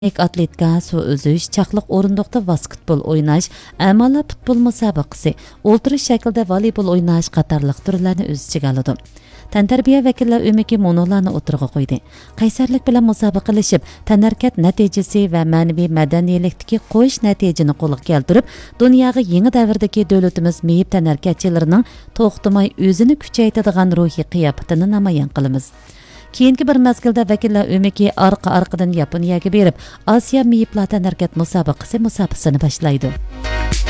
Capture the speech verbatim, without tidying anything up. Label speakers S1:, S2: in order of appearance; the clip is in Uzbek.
S1: atletika, su uzush, chaqliq o'rindiqda basketbol o'ynash, amala futbol musobaqasi, o'ltirish shaklda voleybol o'ynash qatorliq turlarni o'z ichiga oladi. Tantarbiya vakillar o'miki monolarni o'tirg'a qo'ydi. Qaysarlik bilan musobaqalashib, tanarkat natijasi va ma'naviy madaniyatlikdagi qo'yish natijasini qo'lga keltirib, dunyoga yangi davrdagi davlatimiz meyib tanarkatchilarining to'xtamay o'zini kuchaytiradigan ruhiy qiyofatini namoyon qilamiz. Keyingi bir mezgilda vakillar o'miki orqa-orqadan Yaponiyaga berib, Osiyo meyiblar tanarkat musobaqasi musobaqasini boshlaydi.